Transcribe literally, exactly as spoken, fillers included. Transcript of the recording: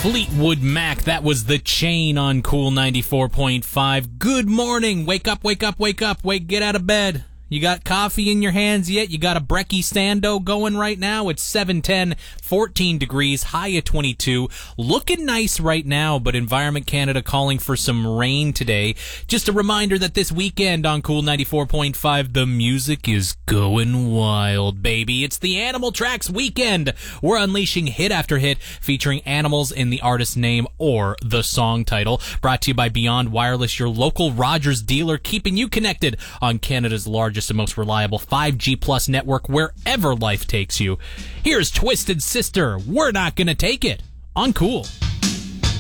Fleetwood Mac, that was The Chain on Cool ninety-four point five. Good morning. Wake up, wake up, wake up. Wake, get out of bed. You got coffee in your hands yet? You got a brekkie stando going right now? It's seven ten, fourteen degrees, high at twenty-two. Looking nice right now, but Environment Canada calling for some rain today. Just a reminder that this weekend on Cool ninety-four point five, the music is going wild, baby. It's the Animal Tracks weekend. We're unleashing hit after hit featuring animals in the artist's name or the song title. Brought to you by Beyond Wireless, your local Rogers dealer, keeping you connected on Canada's largest and most reliable five G plus network wherever life takes you. Here's Twisted Sister, We're Not Gonna Take It on Cool.